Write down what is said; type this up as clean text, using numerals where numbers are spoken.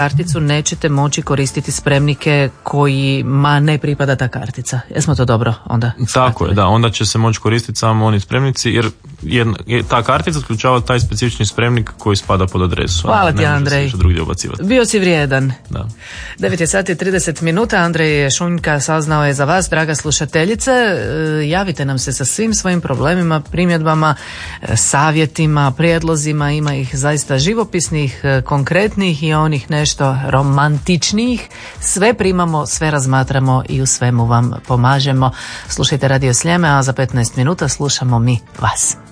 karticu nećete moći koristiti spremnike kojima ne pripada ta kartica. Jesmo to dobro onda shvatili? Tako je, da, onda će se moći koristiti samo oni spremnici jer ta kartica uključava taj specifični spremnik koji spada pod adresu. Hvala ti, Andrej. Bio si vrijedan. Da. 9:30. Andrej Šunjka saznao je za vas, draga slušateljice. Javite nam se sa svim svojim problemima, primjedbama, savjetima, prijedlozima. Ima ih zaista živopisnih, konkretnih i onih nešto romantičnijih. Sve primamo, sve razmatramo i u svemu vam pomažemo. Slušajte Radio Sljeme, a za 15 minuta slušamo mi vas.